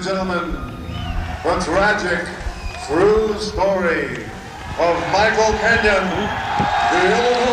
and gentlemen, the tragic, true story of Michael Kenyon, the Illinois